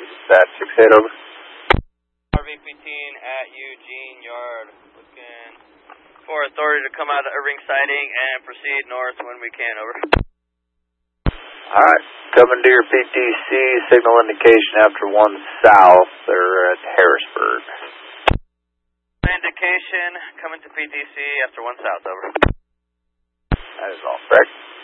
That 6-8 over. RV-15 at Eugene Yard. Looking for authority to come out of the Irving siding and proceed north when we can, over. Alright, coming to your PTC, signal indication after 1 south, they're at Harrisburg. Indication coming to PTC after 1 south, over. That is all correct.